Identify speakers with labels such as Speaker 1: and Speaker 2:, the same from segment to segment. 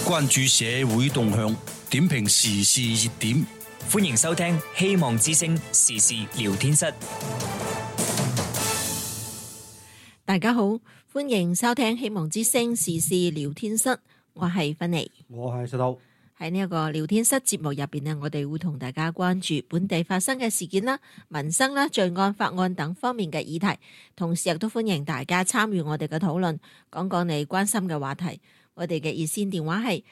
Speaker 1: 關注社會動向，點評時事熱點。
Speaker 2: 歡迎收聽希望之聲時事聊天室。
Speaker 3: 大家好，歡迎收聽希望之聲時事聊天室，我係芬妮，
Speaker 4: 我係石頭。
Speaker 3: 喺呢一個聊天室節目入邊呢，我哋會同大家關注本地發生嘅事件啦、民生啦、罪案、法案等方面嘅議題，同時亦都歡迎大家參與我哋嘅討論，講講你關心嘅話題。我哋嘅熱線電話係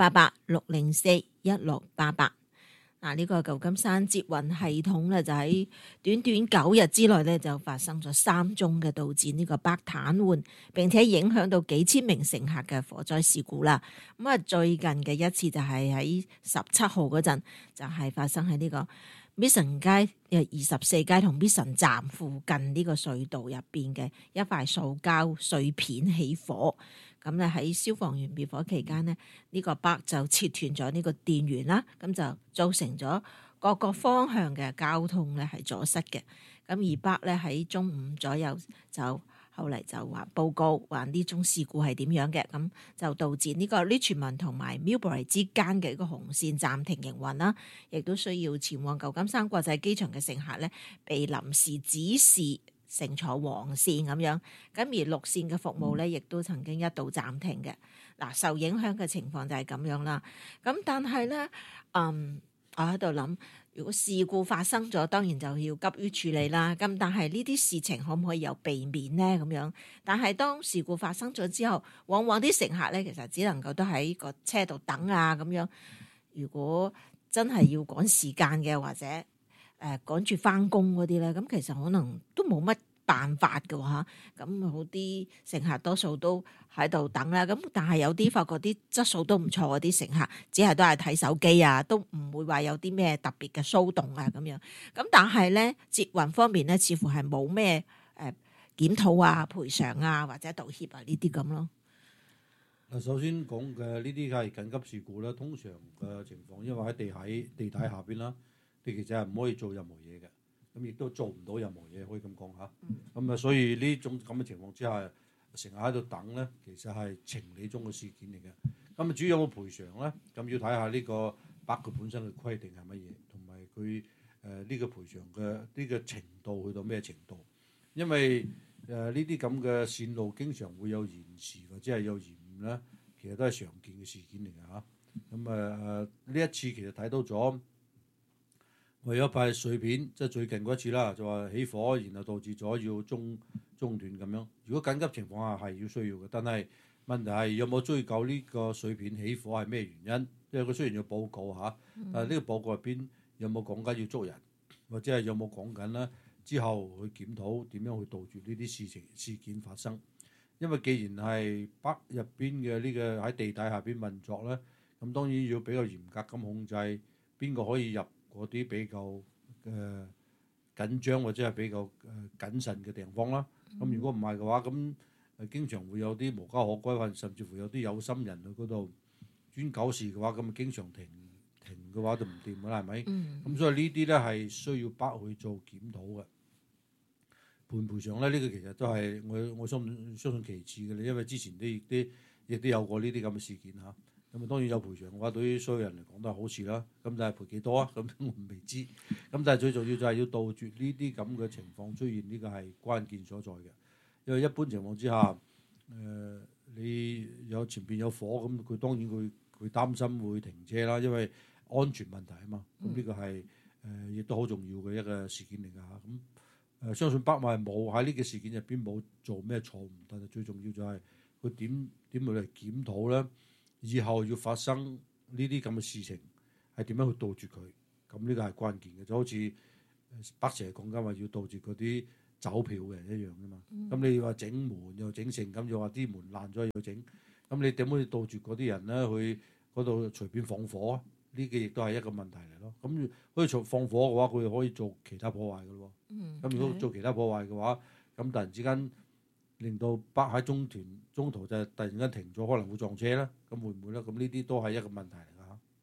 Speaker 3: 888-604-1688。嗱，呢個舊金山捷運系統咧，就喺短短9日之內咧，就發生咗3宗嘅導致呢個巴癱瘓，並且影響到幾千名乘客嘅火災事故啦。咁啊，最近嘅一次就係喺17號嗰陣，就係發生喺呢個 Mission 街24街同 Mission 站附近呢個隧道入邊嘅一塊塑膠碎片起火。咁咧喺消防員滅火期間呢，呢個巴就切斷咗呢個電源啦，咁就造成咗各個方向嘅交通咧係阻塞嘅。咁而巴咧喺中午左右就後嚟就話報告話呢宗事故係點樣嘅，咁就導致呢個 Richmond 同埋 Millbury 之間嘅一個紅線暫停營運啦，亦都需要前往舊金山國際機場嘅乘客咧被臨時指示乘坐黃線咁樣，咁而綠線嘅服務咧，亦都曾經一度暫停嘅。嗱，受影響嘅情況就係咁樣啦。咁但係咧，我喺度諗，如果事故發生咗，當然就要急於處理啦。咁但係呢啲事情可唔可以有避免咧？咁樣，但係當事故發生咗之後，往往啲乘客咧，其實只能夠都喺個車度等啊咁樣。如果真係要趕時間嘅，或者趕住翻工嗰啲咧，咁其實可能都冇乜辦法嘅嚇。咁好啲乘客多數都喺度等啦。咁但係有啲發覺啲質素都唔錯嗰啲乘客，只係都係睇手機啊，都唔會話有啲咩特別嘅騷動啊咁樣。咁但係咧，捷運方面咧，似乎係冇咩檢討啊、賠償啊或者道歉啊呢啲咁咯。
Speaker 4: 首先講嘅呢啲係緊急事故啦，通常嘅情況，因為喺地底下邊啦，你其實係唔可以做任何嘢嘅，咁亦都做唔到任何嘢，可以咁講嚇。咁所以呢種咁嘅情況之下，成日喺度等咧，其實係情理中嘅事件嚟嘅。咁至於有冇賠償咧，咁要睇下呢個巴佢本身嘅規定係乜嘢，同埋佢呢個賠償嘅呢個程度去到咩程度。因為呢啲咁嘅線路經常會有延遲或者係有延誤咧，其實都係常見嘅事件嚟嘅嚇。咁呢一次其實睇到咗，為咗塊碎片，即係最近嗰一次啦，就話起火，然後導致咗要中斷咁樣。如果緊急情況下係要需要嘅，但係問題係有冇追究呢個碎片起火係咩原因？因為佢雖然要報告嚇，但係呢個報告入邊有冇講緊要捉人，或者係有冇講緊咧之後去檢討點樣去杜絕呢啲事件發生？因為既然係北入邊嘅呢個喺地底下邊運作咧，咁當然要比較嚴格咁控制邊個可以入嗰啲比較緊張或者係比較謹慎嘅地方啦。咁如果唔係嘅話，咁經常會有啲無家可歸，或甚至乎有啲有心人去嗰度專搞事嘅話，咁經常停嘅話就唔掂㗎啦，係咪？咁所以呢啲咧係需要北去做檢討嘅。賠償咧，呢個其實都係我相信其次嘅啦，因為之前亦都有過呢啲咁嘅事件嚇。咁當然有賠償嘅話，對於所有人嚟講都係好事啦。咁但係賠幾多啊？咁我未知。咁但係最重要就係要杜絕呢啲咁嘅情況出現，呢個係關鍵所在嘅。因為一般情況之下，你有前邊有火，咁佢當然佢擔心會停車啦，因為安全問題啊嘛。咁呢個係亦都好重要嘅一個事件嚟㗎嚇。咁相信北馬冇喺呢個事件入邊冇做咩錯誤，但係最重要就係佢點去嚟檢討咧，以後要發生呢啲咁嘅事情係點樣去杜絕佢？咁呢個係關鍵嘅，就好似北成日講緊話要杜絕嗰啲走票嘅人一樣啫嘛。咁你話整門又整成咁，又話啲門爛咗又整，咁你點可以杜絕嗰啲人咧去嗰度隨便放火啊？呢個亦都係一個問題嚟咯。咁可以放火嘅話，佢哋可以做其他破壞嘅咯。咁如果做其他破壞嘅話，咁突然之間令到北喺中途就突然間停咗，可能會撞車啦。咁會唔會咧？咁呢啲都係一個問題嚟㗎嚇。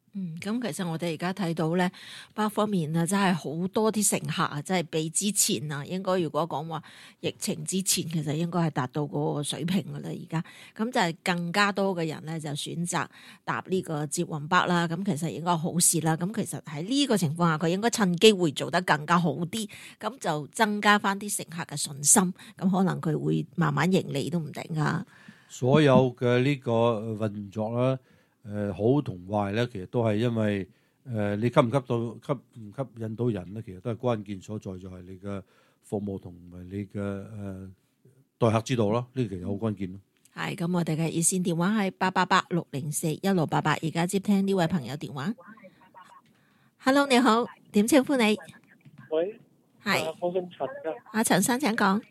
Speaker 3: 咁其實我哋而家睇到咧，北方面啊，真係好多啲乘客啊，真係比之前啊，應該如果講話疫情之前，其實應該係達到嗰個水平噶啦。而家咁就係更加多嘅人咧，就選擇搭呢個捷運北啦。咁其實應該好事啦。咁其實喺呢個情況下，佢應該趁機會做得更加好啲，咁就增加翻啲乘客嘅信心。咁可能佢會慢慢盈利都唔定啊。
Speaker 4: 所有嘅呢個運作啦，好同壞咧，其實都係因為你吸唔吸引到人咧，其實都係關鍵所在，就係你嘅服務同埋你嘅待客之道咯，呢個其實好關鍵咯。
Speaker 3: 係咁，我哋嘅熱線電話係888-604-1688，而家接聽呢位朋友電話。Hello， 你好，點稱呼你？
Speaker 5: 喂，
Speaker 3: 係
Speaker 5: 我姓陳㗎。
Speaker 3: 阿陳生請講。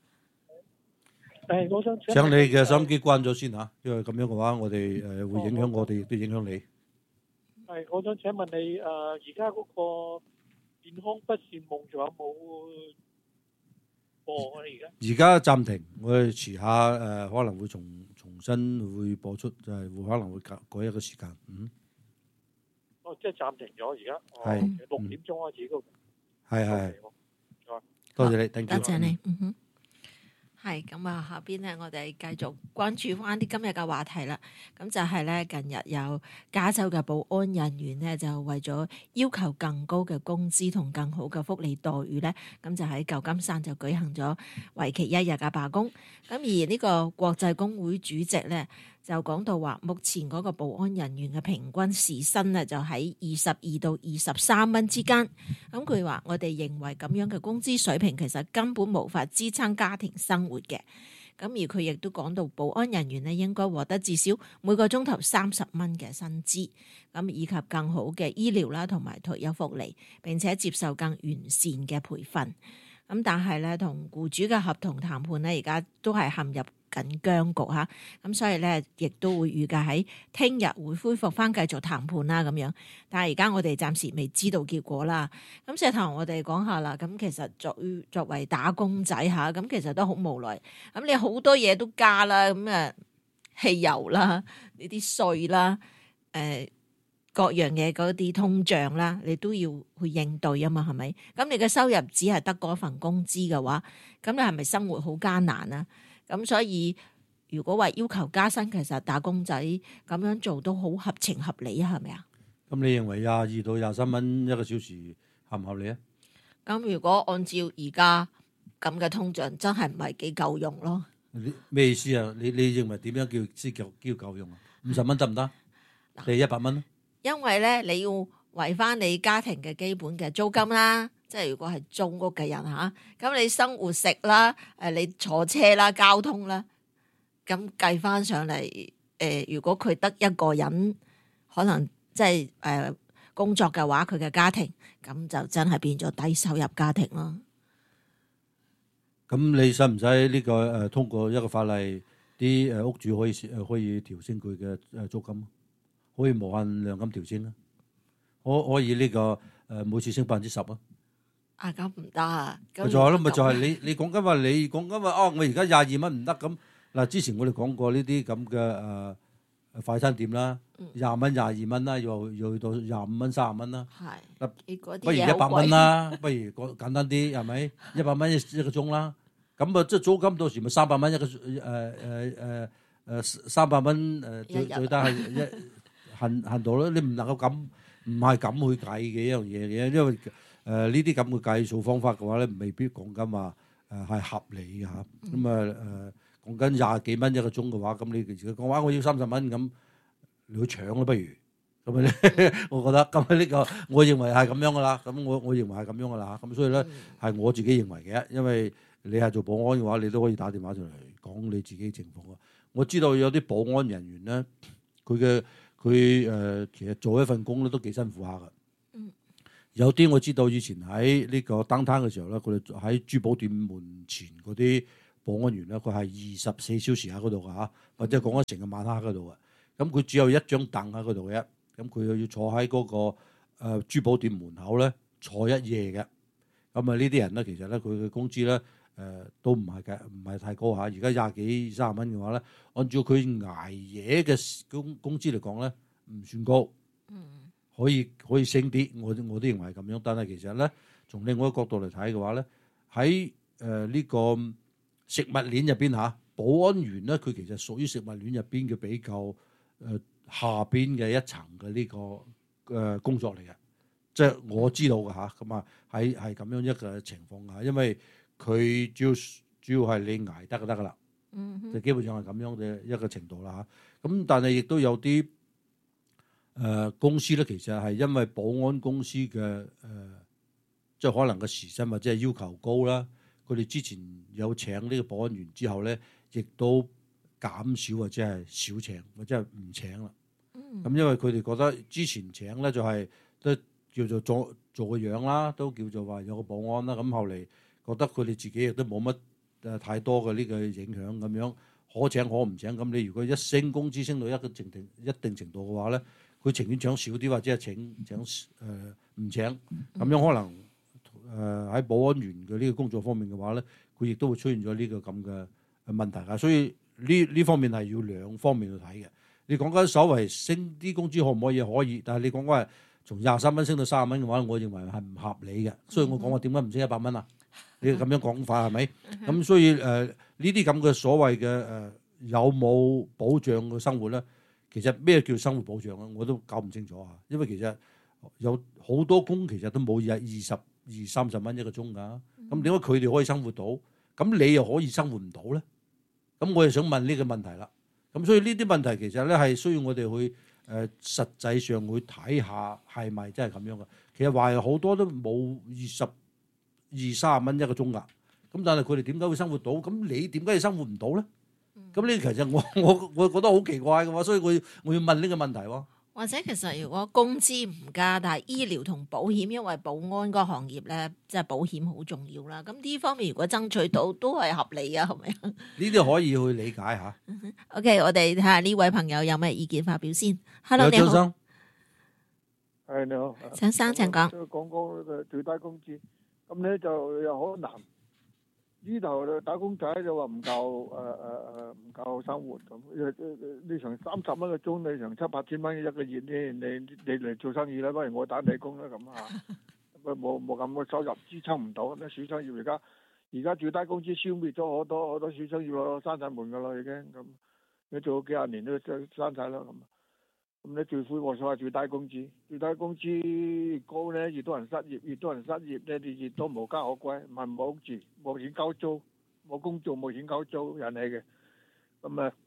Speaker 5: 我想
Speaker 4: 請你嘅收音機關咗先嚇，因為咁樣嘅話，我哋會影響我哋，亦都影響你。
Speaker 5: 係，我想請問你而家嗰個健康不是夢仲有冇播啊？
Speaker 4: 而家暫停，我哋遲下可能會重新會播出，就係會可能會改一個時間。
Speaker 5: 即係暫停咗而家。
Speaker 4: 係
Speaker 5: 6點鐘開始嗰個。
Speaker 4: 係。多謝你，
Speaker 3: 多謝你。係咁啊，下邊咧，我哋繼續關注翻啲今日嘅話題啦。咁就係咧，近日有加州嘅保安人員咧，就為咗要求更高嘅工資同更好嘅福利待遇咧，咁就喺舊金山就舉行咗為期1日嘅罷工。咁而呢個國際工會主席咧，就講到話，目前嗰個保安人員嘅平均時薪咧，就喺22到23蚊之間。咁佢話：我哋認為咁樣嘅工資水平其實根本無法支撐家庭生活嘅。咁而佢亦都講到，保安人員咧應該獲得至少每個鐘頭30蚊嘅薪資，咁以及更好嘅醫療啦同埋退休福利，並且接受更完善嘅培訓。咁但係咧，同僱主嘅合同談判咧，而家都係陷入緊僵局嚇。咁所以咧，亦都會預計喺聽日會恢復翻繼續談判啦咁樣。但係而家我哋暫時未知道結果啦。咁石頭我哋講下啦。咁其實作為打工仔嚇，咁其實都好無奈。咁你好多嘢都加啦，咁汽油啦，呢啲稅啦，各樣嘢嗰啲通脹啦，你都要去應對啊嘛，係咪？咁你嘅收入只係得嗰份工資嘅話，咁你係咪生活好艱難啊？咁所以如果話要求加薪，其實打工仔咁樣做都好合情合理啊，係咪啊？
Speaker 4: 咁你認為22到23蚊一個小時合唔合理啊？
Speaker 3: 咁如果按照而家咁嘅通脹，真係唔係幾夠用咯？
Speaker 4: 咩意思啊？你認為點樣叫夠用啊？50蚊得唔得？定100蚊？
Speaker 3: 因為咧，你要為翻你家庭嘅基本嘅租金啦，即係如果係租屋嘅人嚇，咁你生活食啦，你坐車啦、交通啦，咁計翻上嚟，如果佢得一個人，可能即係工作嘅話，佢嘅家庭咁就真係變咗低收入家庭咯。
Speaker 4: 咁你使唔使呢個通過一個法例，啲屋主可以調升佢嘅租金？可以無限量咁調升啦，可以呢個每次升10%啊！
Speaker 3: 啊，咁唔得啊！
Speaker 4: 咪就係咯，咪就係你講緊話哦，我而家22蚊唔得咁嗱。之前我哋講過呢啲咁嘅快餐店啦，20蚊、22蚊啦，又去到25蚊、30蚊啦。係，不如100蚊啦，不如簡單啲係咪？100蚊一個鐘啦，咁啊即係租金到時咪300蚊一個300蚊最低係限度咯。你唔能夠咁，唔係咁去計嘅一樣嘢嘅，因為呢啲咁嘅計數方法嘅話咧，未必講緊話係合理嘅嚇。咁講緊20幾蚊一個鐘嘅話，咁你自己講話我要30蚊咁，你去搶咯不如？咁咧，我覺得咁呢個，我認為係咁樣噶啦。咁我認為係咁樣噶啦嚇。咁所以咧係我自己認為嘅，因為你係做保安嘅話，你都可以打電話上嚟講你自己情況啊。我知道有啲保安人員咧，佢其實做一份工咧都幾辛苦下噶。有啲我知道以前喺呢個downtown嘅時候咧，佢哋喺珠寶店門前嗰啲保安員咧，佢係24小時喺嗰度噶嚇，或者講緊成個晚黑嗰度啊。咁佢只有一張凳喺嗰度嘅，咁佢又要坐喺嗰個珠寶店門口咧坐一夜嘅。咁啊呢啲人咧，其實咧佢嘅工資咧都唔係太高嚇。而家20幾30蚊嘅話咧，按照佢捱夜嘅工資嚟講咧，唔算高。 可以升啲，我都認為係咁樣。但係其實咧，從另外一個角度嚟睇嘅話咧，喺呢個食物鏈入邊嚇，保安員咧佢其實屬於食物鏈入邊嘅比較下邊嘅一層嘅呢個工作嚟嘅，即係我知道嘅嚇。咁啊係咁樣一個情況啊，因為佢主要係你捱得就得噶啦，就基本上係咁樣嘅一個程度啦嚇。咁但係亦都有啲公司咧，其實係因為保安公司嘅即係可能個時薪或者係要求高啦，佢哋之前有請呢個保安員之後咧，亦都減少或者係少請或者係唔請啦。咁因為佢哋覺得之前請咧就係都叫做做個樣啦，都叫做話有個保安啦。咁後嚟覺得佢哋自己亦都冇乜太多嘅呢個影響咁樣，可請可唔請。咁你如果一升工資升到一定程度嘅話咧，佢情願請少啲或者係請唔請。咁樣可能喺保安員嘅呢個工作方面嘅話咧，佢亦都會出現咗呢個咁嘅問題啊。所以呢方面係要兩方面去睇嘅。你講緊所謂升啲工資可唔可以？可以，但係你講緊係從23蚊升到30蚊嘅話，我認為係唔合理嘅。所以我講話點解唔升100蚊啊？你咁樣講法係咪？咁所以呢啲咁嘅所謂嘅有冇保障嘅生活咧？其實咩叫生活保障啊？我都搞唔清楚啊。因為其實有好多工其實都冇20-30蚊一個鐘㗎。咁點解佢哋可以生活到？咁你又可以生活唔到咧？咁我就想問呢個問題啦。咁所以呢啲問題其實咧係需要我哋去實際上去睇下係咪真係咁樣嘅。其實話好多都冇20-30蚊一個鐘㗎。咁但係佢哋點解會生活到？咁你點解要生活唔到咧？咁呢其實我覺得好奇怪嘅喎，所以我要問呢個問題喎。
Speaker 3: 或者其實如果工資唔加，但係醫療同保險，因為保安個行業咧，即係保險好重要啦。咁呢方面如果爭取到都係合理啊，係咪啊？
Speaker 4: 呢啲可以去理解下。
Speaker 3: OK， 我哋睇下呢位朋友有咩意見發表先。Hello， 你好。
Speaker 4: 張生，
Speaker 5: 係你好。
Speaker 3: 張生請講。
Speaker 5: 講最低工資，咁咧就又好難。呢頭打工仔就話唔夠生活咁，你成30蚊個鐘，你成7-8千蚊一個月咧，你嚟做生意啦，不如我打你工啦咁啊，冇咁嘅收入支撐唔到，啲小商業而家最低工資消滅咗好多小商業咯，閂晒門噶啦已經咁，你做咗幾廿年都閂晒啦咁。咁咧最灰我所謂最低工資高咧，越多人失業咧，你越多無家可歸，唔係冇屋住，冇錢交租，冇工做冇錢交租引起嘅。咁啊，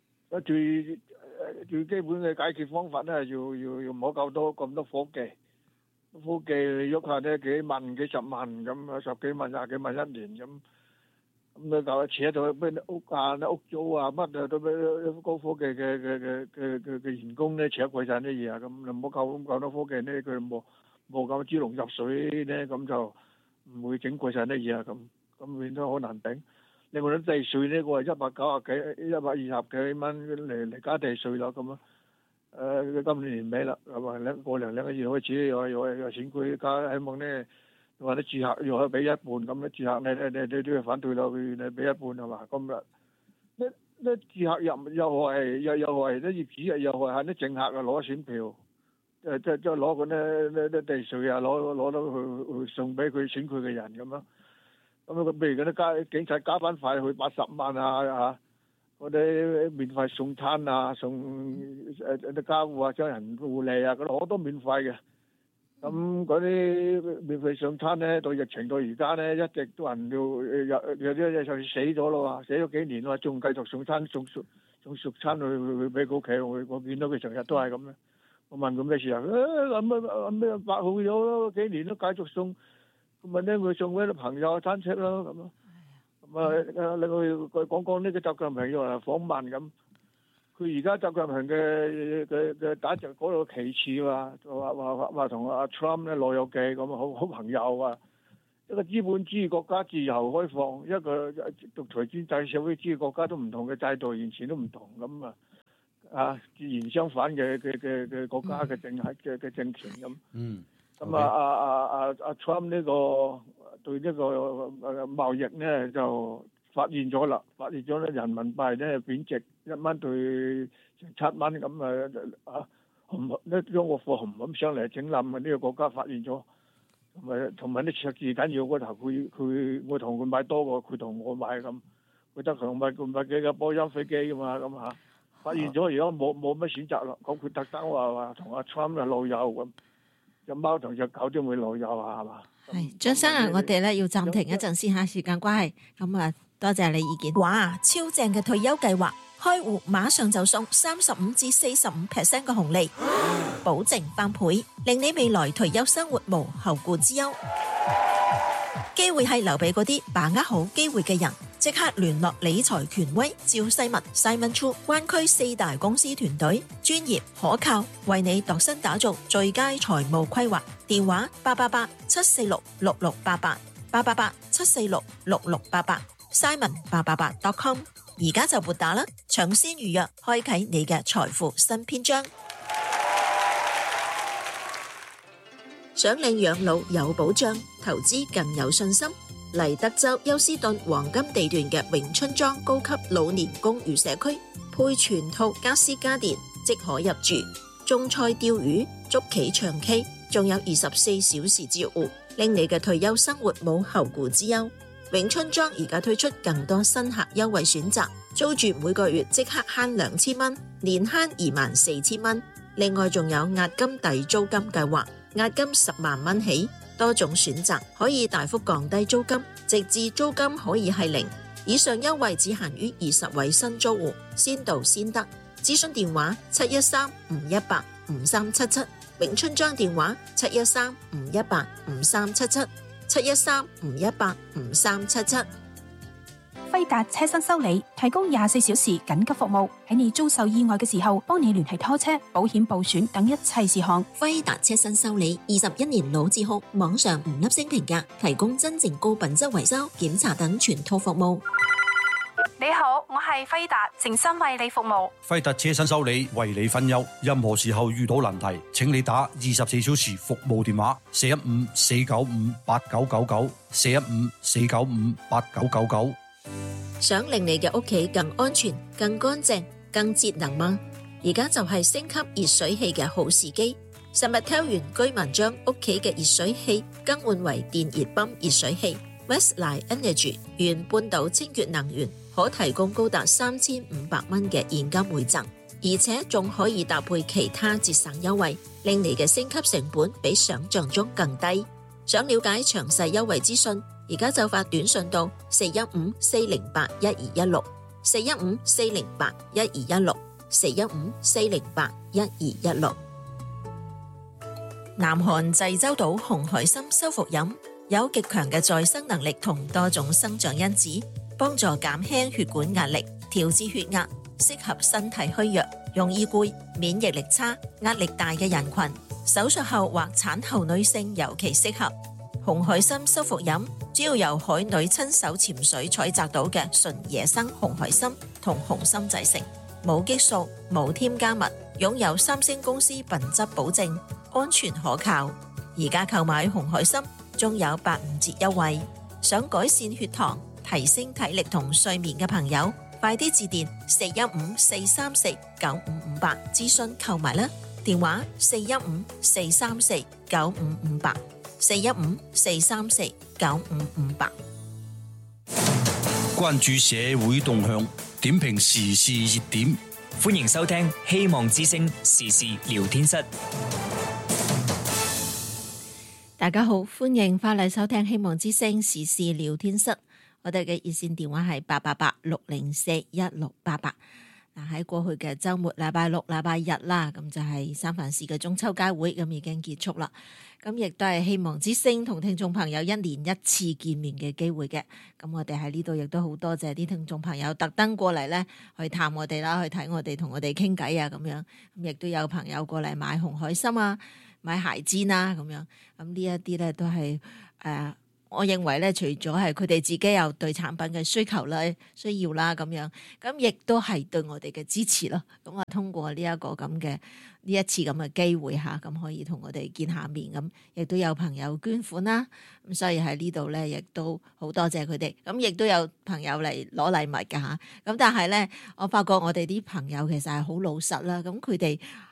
Speaker 5: 最基本嘅解決方法咧，要唔好咁多伙計你喐下咧幾萬幾十萬咁啊，10幾萬20幾萬一年咁。咁你就扯到咩屋租啊乜啊，都俾高科技嘅員工咧扯貴晒啲嘢啊，咁你唔好咁多科技咧，佢冇咁豬籠入水咧，咁就唔會整貴晒啲嘢啊，咁變咗好難頂。另外啲地稅咧，我係120幾蚊嚟加地稅啦，咁啊，今年年尾啦，係嘛過2個月開始有錢佢加，希望咧。或者住客又可以俾一半咁咧，住客你都要反對咯，你俾一半係嘛？咁啦，呢住客又係啲業主又係啲政客啊攞選票，即係攞嗰啲地稅啊，攞到去送俾佢選佢嘅人咁咯。咁啊，譬如嗰啲警察加班費去80萬啊，嗰啲免費送餐啊，送啲家戶啊，將人護理啊，嗰度好多免費嘅。咁嗰啲免費送餐咧，到疫情到而家咧，一直都人有啲嘢就死咗咯喎，死咗幾年喎，仲繼續送餐送熟餐去俾佢屋企，我見到佢成日都係咁咧。我問佢咩事啊？咩白好咗咯，幾年都繼續送，咁咪咧佢送俾啲朋友親戚咯咁咯。咁啊，另外佢講呢個習近平又嚟訪問咁。佢而家習近平嘅打就嗰個旗幟話同阿 Trump 咧老友記咁好朋友啊！一個資本主義國家自由開放，一個獨裁專制社會主義國家都唔同嘅制度，完全都唔同咁自然相反嘅國家嘅政權咁。咁阿 Trump 呢個對呢個貿易咧就發現咗咧人民幣咧貶值1蚊對7蚊咁好將個貨紅咁上嚟整冧嘅，呢個國家發現咗，同埋啲赤字緊要嗰頭，我同佢買多過佢同我買咁，佢得佢買幾架波音飛機噶嘛咁嚇，發現咗而家冇乜選擇啦，咁佢特登話同阿 Trump 啊老友咁，隻貓同隻狗都會老友啊，係嘛？
Speaker 3: 係張生啊，我哋咧要暫停一陣先嚇，時間關係，咁啊多謝你意見。哇，超正嘅退休計劃！開戶馬上就送35%至45%嘅紅利，保證翻倍，令你未來退休生活無後顧之憂。機會係留俾嗰啲把握好機會嘅人，即刻聯絡理財權威趙世文 Simon Chu 灣區4大公司團隊，專業可靠，為你度身打造最佳財務規劃。電話888-746-6688 888-746-6688 Simon888.com。而家就撥打啦，搶先預約，開啟你嘅財富新篇章。想領養老有保障，投資更有信心。嚟德州休斯頓黃金地段嘅永春莊高級老年公寓社區，配全套家私家電，即可入住。種菜釣魚，捉棋唱 K， 仲有24小時照顧，令你嘅退休生活冇後顧之憂。永春莊而家推出更多新客優惠選擇，租住每個月即刻慳2000蚊，年慳24000蚊。另外仲有押金抵租金計劃，押金10萬蚊起，多種選擇可以大幅降低租金，直至租金可以係0。以上優惠只限於20位新租戶，先到先得。諮詢電話713-518-5377，永春莊電話713-518-5377。713-518-5377。
Speaker 6: 輝達車身修理提供24小時緊急服務，喺你遭受意外嘅時候，幫你聯繫拖車、保險報損等一切事項。
Speaker 3: 輝達車身修理21年老字號，網上5粒星評價，提供真正高品質維修、檢查等全套服務。
Speaker 6: 你好，我係輝達，誠心為你服務。
Speaker 1: 輝達車身修理為你分憂，任何時候遇到難題，請你打24小時服務電話415-495-8999 415-495-8999。
Speaker 3: 想令你嘅屋企更安全、更乾淨、更節能嗎？而家就係升級熱水器嘅好時機。Summertel 原居民將屋企嘅熱水器更換為電熱泵熱水器。Westline Energy 原半島清潔能源可提供高達3500蚊嘅現金回贈，而且仲可以搭配其他節省優惠，令你嘅升級成本比想象中更低。想了解詳細優惠資訊，而家就發短信到415-408-1216 415-408-1216 415-408-1216。南韓濟州島紅海參修復飲有極強嘅再生能力同多種生長因子，幫助減輕血管壓力、調節血壓，適合身體虛弱、容易攰、免疫力差、壓力大嘅人群，手術後或產後女性尤其適合。紅海參修復飲主要由海女親手潛水採摘到嘅純野生紅海參同紅參製成，冇激素、冇添加物，擁有3星公司品質保證，安全可靠。而家購買紅海參仲有85折優惠，想改善血糖、提升體力同睡眠嘅朋友，快啲致電415-434-9558諮詢購買啦！電話415-434-9558 415-434-9558。
Speaker 1: 關注社會動向，點評時事熱點，
Speaker 2: 歡迎收聽希望之聲時事聊天室。
Speaker 3: 大家好，歡迎翻嚟收聽希望之聲時事聊天室。我哋嘅熱線電話係888-604-1688。喺過去嘅週末，禮拜六、禮拜日啦，咁就係三藩市嘅中秋佳會，咁已經結束啦。咁亦都係希望之聲同聽眾朋友1年1次見面嘅機會嘅。咁我哋喺呢度亦都好多謝啲聽眾朋友特登過嚟咧，去探我哋啦，去睇我哋，同我哋傾偈啊，咁樣。咁亦都有朋友過嚟買紅海參啊，買鞋氈啊，咁樣。咁呢一啲咧都係我認為咧，除咗係佢哋自己有對產品嘅需求啦、需要啦咁樣，咁亦都係對我哋嘅支持咯。咁啊，通過呢一個咁嘅呢一次咁嘅機會嚇，咁可以同我哋見下面，咁亦都有朋友捐款啦。咁所以喺呢度咧，亦都好多謝佢哋。咁亦都有朋友嚟攞禮物㗎嚇。咁但係咧，我發覺我哋啲朋友其實係好老實啦。咁佢哋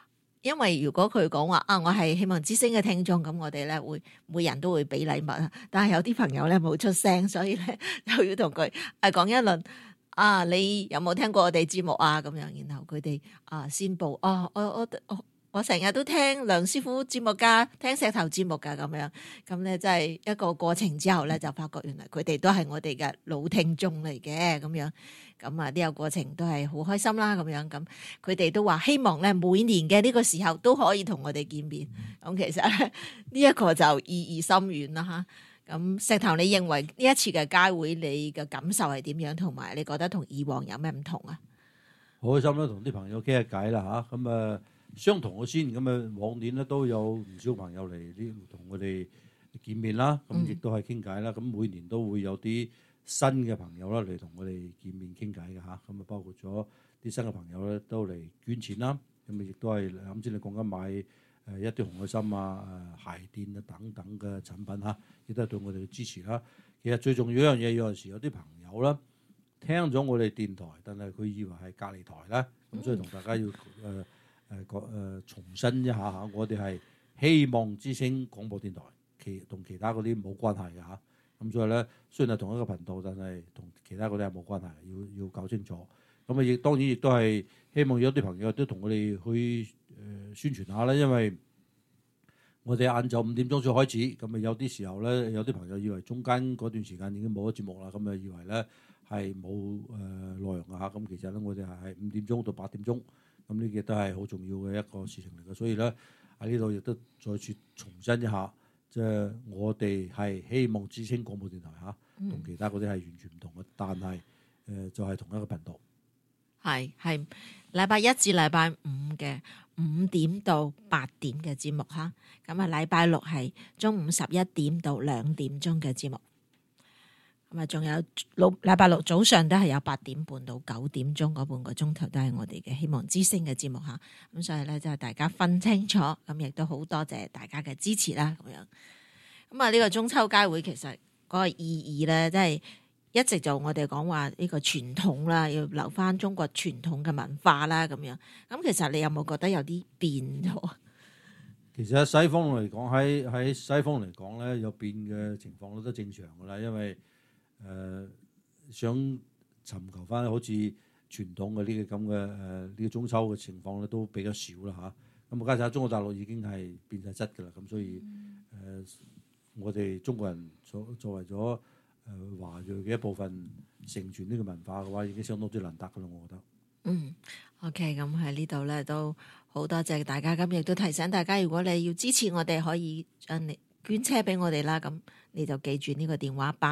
Speaker 3: 因為如果佢講話啊，我係希望之星嘅聽眾，咁我哋咧會每人都會俾禮物啊。但係有啲朋友咧冇出聲，所以咧就要同佢講一輪啊，你有冇聽過我哋節目啊？咁樣，然後佢哋宣佈我成日都聽梁師傅節目㗎，聽石頭節目㗎咁樣，咁咧真係一個過程之後咧，就發覺原來佢哋都係我哋嘅老聽眾嚟嘅咁樣，咁呢個過程都係好開心啦咁樣，咁佢哋都話希望咧每年嘅呢個時候都可以同我哋見面，咁其實咧呢一個就意義深遠啦嚇。咁石頭，你認為呢一次嘅街會你嘅感受係點樣？同埋你覺得同以往有咩唔同啊？
Speaker 4: 好開心啦，同啲朋友傾下偈啦嚇，咁相同嘅先，咁往年咧都有唔少朋友嚟呢同我哋見面啦，咁亦都係傾偈啦。咁每年都會有啲新嘅朋友啦嚟同我哋見面傾偈嘅嚇，咁包括咗啲新嘅朋友咧都嚟捐錢啦，咁亦都係啱先你講緊買一啲紅海參啊、鞋墊啊等等嘅產品嚇，亦都係對我哋嘅支持啦。其實最重要一樣嘢，有陣時有啲朋友啦聽咗我哋電台，但係佢以為係隔離台啦，咁所以同大家要重申一下嚇，我哋係希望之星廣播電台，同其他嗰啲冇關係嘅嚇。咁所以咧，雖然係同一個頻道，但係同其他嗰啲係冇關係，要搞清楚。咁亦當然亦都係希望有啲朋友都同我哋去宣傳下啦，因為我哋晏晝5點鐘先開始，咁有啲時候咧，有啲朋友以為中間嗰段時間已經冇咗節目啦，咁以為咧係冇內容嘅嚇。咁其實咧，我哋係5點鐘到8點鐘。咁呢個都係好重要嘅一個事情嚟嘅，所以咧喺呢度亦都再次重申一下，即係我哋係希望之星廣播電台嚇，同其他嗰啲係完全唔同嘅，但係就係同一個頻道。
Speaker 3: 係禮拜一至禮拜五嘅5點到8點嘅節目嚇，咁禮拜六係中午11點到2點鐘嘅節目。咁仲有禮拜六早上都係有8點半到9點鐘嗰半個鐘頭，都係我哋嘅希望之星嘅節目嚇。咁所以咧，就係大家分清楚，咁亦都好多謝大家嘅支持啦。咁樣咁呢個中秋街會其實嗰個意義咧，即係一直就我哋講話呢個傳統啦，要留翻中國傳統嘅文化啦。咁樣咁其實你有冇覺得有啲變咗？
Speaker 4: 其實喺西方嚟講，喺西方嚟講咧，有變嘅情況都正常噶啦，因為想尋求翻好似傳統嘅呢個咁嘅呢個中秋嘅情況咧，都比較少啦嚇。咁加上中國大陸已經係變晒質㗎啦，咁所以我哋中國人作為咗華裔嘅一部分，承傳呢個文化嘅話，已經相當之難得㗎啦，我覺得。
Speaker 3: OK， 咁喺呢度咧都好多謝大家，咁亦都提醒大家，如果你要支持我哋，可以將你捐車俾我哋啦，咁你就記住呢個電話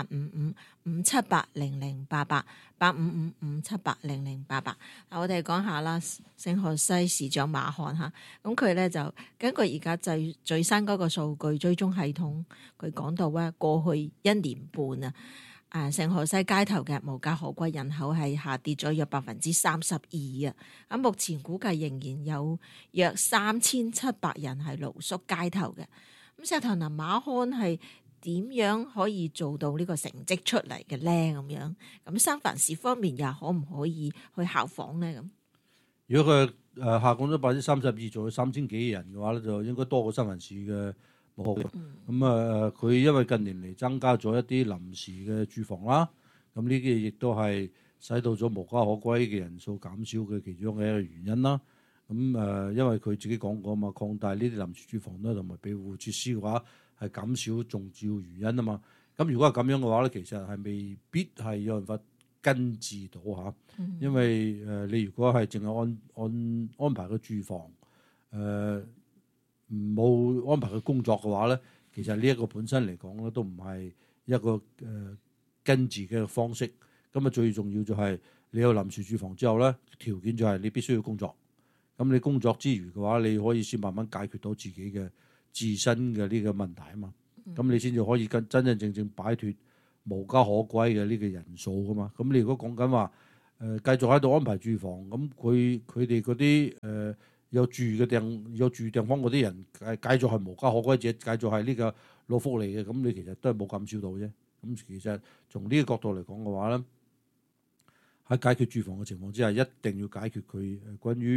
Speaker 3: 855-578-0088 855-578-0088。我哋講下啦，聖荷西市長馬漢嚇，咁佢咧就根據而家最新嗰個數據追蹤系統，佢講到咧過去1年半啊，聖荷西街頭嘅無家可歸人口係下跌咗約32%啊！咁目前估計仍然有約3700人係露宿街頭嘅。咁石頭嗱，馬漢係點樣可以做到呢個成績出嚟嘅咧？咁樣咁三藩市方面又可唔可以去效仿咧？咁
Speaker 4: 如果佢下降咗32%，做咗3000幾人嘅話咧，就應該多過三藩市嘅目標。咁佢因為近年嚟增加咗一啲臨時嘅住房啦，咁呢啲亦都係使到咗無家可歸嘅人數減少嘅其中嘅一個原因啦。咁因為佢自己講過嘛，擴大呢啲臨時住房咧同埋庇護設施嘅話，係減少重要原因啊嘛。咁如果係咁樣嘅話咧，其實係未必係有辦法根治到嚇，因為你如果係淨係安排個住房，冇安排佢工作嘅話咧，其實呢一個本身嚟講咧，都唔係一個根治嘅方式。咁最重要就係你有臨時住房之後咧，條件就係你必須要工作。咁你工作之餘嘅話，你可以先慢慢解決到自己嘅自身嘅呢個問題啊嘛。咁你先至可以真真正正擺脫無家可歸嘅呢個人數噶嘛。咁你如果講緊話繼續喺度安排住房，咁佢哋嗰啲有住地方嗰啲人繼續係無家可歸者，繼續係呢個老福利嘅，咁你其實都係冇減少到啫。咁其實從呢個角度嚟講嘅話咧，喺解決住房嘅情況之下，一定要解決佢關於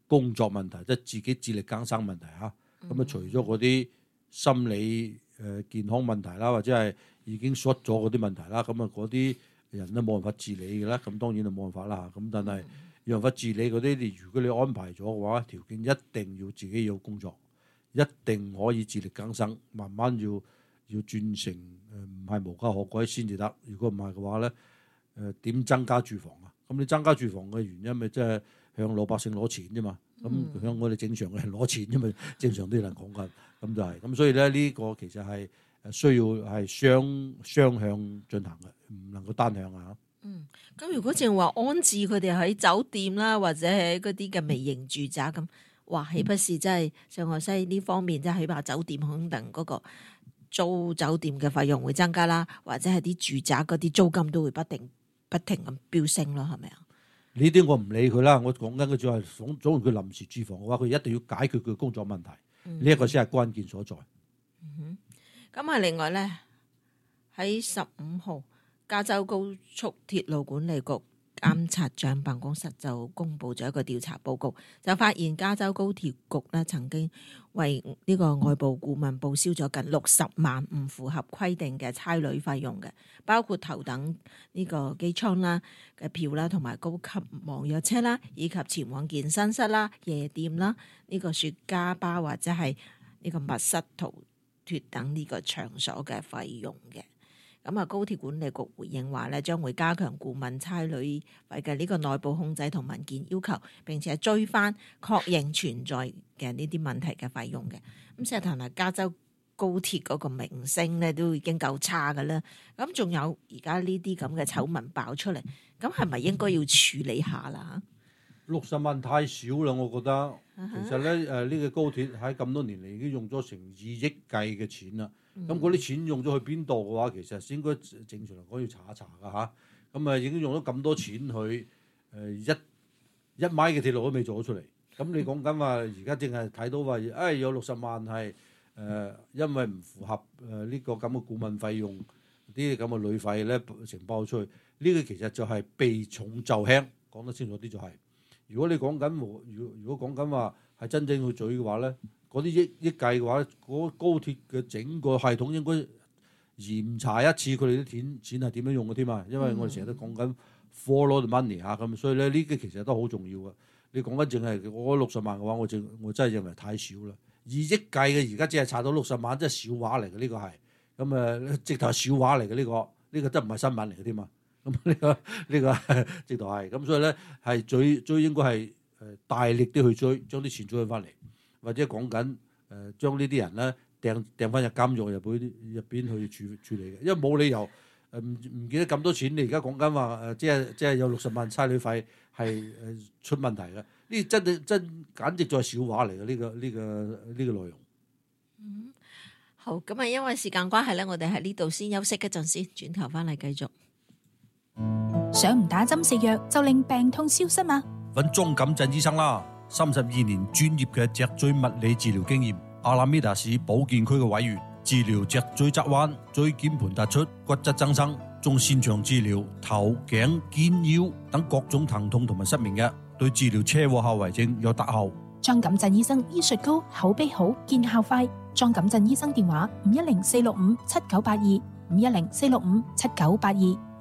Speaker 4: 工作問題，即係自己自力更生問題嚇。咁啊，除咗嗰啲心理健康問題啦，或者係已經 short 咗嗰啲問題啦，咁啊嗰啲人都冇辦法自理嘅啦。咁當然就冇辦法啦。咁但係有辦法自理嗰啲，如果你安排咗嘅話，條件一定要自己要工作，一定可以自力更生，慢慢要轉成唔係無家可歸先至得。如果唔係嘅話咧，點增加住房啊？咁你增加住房嘅原因咪即係向老百姓攞錢啫嘛？咁向我哋正常嘅人攞錢啫嘛，正常啲人講緊，咁就係咁。所以咧呢個其實係需要係雙向進行嘅，唔能夠單向啊。
Speaker 3: 咁如果淨係話安置佢哋喺酒店啦，或者係嗰啲嘅微型住宅咁，哇，豈不是真係上海西呢方面即係起碼酒店肯定嗰個租酒店嘅費用會增加啦，或者係啲住宅嗰啲租金都會不停咁飆升咯，係咪啊？
Speaker 4: 呢啲我唔理佢啦，我講緊佢就係總佢臨時住房嘅話，佢一定要解決佢工作問題，呢一個先係關鍵所在。
Speaker 3: 咁啊，另外咧喺15號，加州高速鐵路管理局監察長辦公室就公布咗一個調查報告，就發現加州高鐵局咧曾經為呢個外部顧問報銷咗近60萬唔符合規定嘅差旅費用嘅，包括頭等呢個機艙啦嘅票啦，同埋高級網約車啦，以及前往健身室啦、夜店啦、呢個雪茄吧或者係呢個密室逃脫等呢個場所嘅費用嘅。咁啊，高鐵管理局回應話咧，將會加強顧問差旅費嘅呢個內部控制同文件要求，並且追翻確認存在嘅呢啲問題嘅費用嘅。咁石頭嗱，加州高鐵嗰個名聲咧都已經夠差㗎啦，咁仲有而家呢啲咁嘅醜聞爆出嚟，咁係咪應該要處理下啦
Speaker 4: ？60萬太少啦，我覺得。其實咧呢個高鐵喺咁多年嚟已經用咗成2億計嘅錢啦。咁嗰啲錢用咗去邊度嘅話，其實應該正常嚟講要查一查㗎嚇。咁已經用咗咁多錢去一米嘅鐵路都未做咗出嚟。咁你講緊話而家淨係睇到話，有60萬係因為唔符合呢個咁嘅顧問費用啲咁嘅旅費咧承包出去，呢個其實就係避重就輕，講得清楚啲就係。如果你講緊如果講緊話係真正去做嘅話咧，嗰啲億計嘅話，嗰高鐵嘅整個系統應該嚴查一次佢哋啲錢係點樣用嘅添啊！因為我哋成日都講緊 follow the money 嚇，咁所以咧呢個其實都好重要嘅。你講緊淨係我60萬嘅話，我真係認為太少啦。2億計嘅而家只係查到60萬，真係笑話嚟嘅呢個係。咁直頭係笑話嚟嘅呢個真唔係新聞嚟嘅添嘛。咁呢個直頭係咁，所以咧係最應該係大力啲去追，將啲錢追翻嚟。或者講緊將呢啲人咧掟翻入監獄入邊去處理嘅，因為冇理由唔記得咁多錢。你而家講緊話即係有60萬差旅費係出問題嘅，呢真簡直就係笑話嚟嘅呢個內容。
Speaker 3: 好，咁啊，因為時間關係咧，我哋喺呢度先休息一陣先，轉頭翻嚟繼續。
Speaker 6: 想唔打針食藥就令病痛消失嗎？
Speaker 1: 揾莊錦振醫生啦，32年專業嘅脊椎物理治療經驗，阿拉米達市保健區嘅委員，治療脊椎側彎、椎間盤突出、骨質增生，仲擅長治療頭頸肩腰等各種疼痛同埋失眠嘅，對治療車禍後遺症有特效。
Speaker 6: 莊錦振醫生醫術高，口碑好，見效快。莊錦振醫生電話：510-465-7982，510-465-7982。